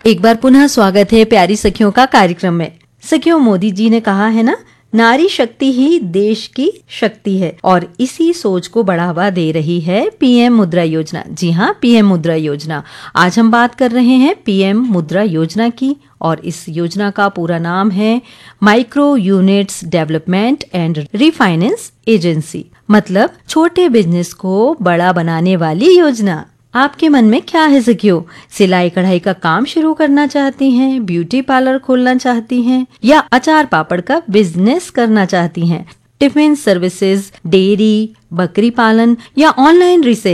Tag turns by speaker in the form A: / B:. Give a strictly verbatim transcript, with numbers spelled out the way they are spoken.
A: एक बार पुनः स्वागत है प्यारी सखियों का कार्यक्रम में। सखियों, मोदी जी ने कहा है ना, नारी शक्ति ही देश की शक्ति है, और इसी सोच को बढ़ावा दे रही है पीएम मुद्रा योजना। जी हाँ, पीएम मुद्रा योजना। आज हम बात कर रहे हैं पीएम मुद्रा योजना की, और इस योजना का पूरा नाम है micro units development and refinance agency, मतलब छोटे बिजनेस को बड़ा बनाने वाली योजना। आपके मन में क्या है सखियों? सिलाई कढ़ाई का काम शुरू करना चाहती हैं, ब्यूटी पार्लर खोलना चाहती हैं, या अचार पापड़ का बिजनेस करना चाहती हैं, टिफिन सर्विसेज, डेयरी, बकरी पालन या ऑनलाइन रिसेल